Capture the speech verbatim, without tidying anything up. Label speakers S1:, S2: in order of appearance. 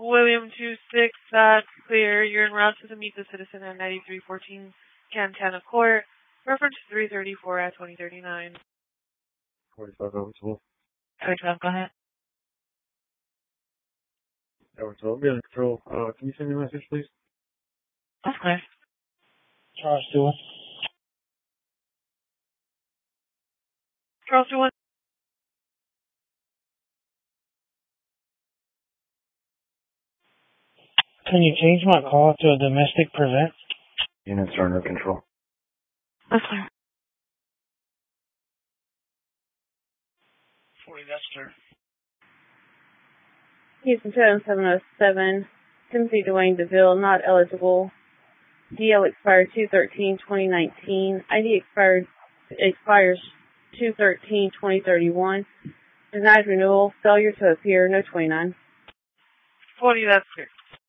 S1: William two six, that's clear. You're en route to the Meet the Citizen at ninety-three fourteen Cantana Court. Reference three thirty-four at twenty thirty-nine.
S2: forty-five over twelve.
S1: Code twelve, go ahead.
S2: Over twelve, be under control. Uh, can you send me a message, please?
S1: That's clear.
S3: Charles Stewart.
S1: Charles Stewart.
S3: Can you change my call to a domestic prevent?
S2: Units are under control.
S1: That's clear.
S3: forty, that's clear.
S4: Houston seven oh seven, Timothy Dwayne DeVille, not eligible. D L expired two thirteen twenty nineteen. I D expired expires two thirteen twenty thirty-one. Denied renewal. Failure to appear. No twenty-nine.
S1: forty, that's clear.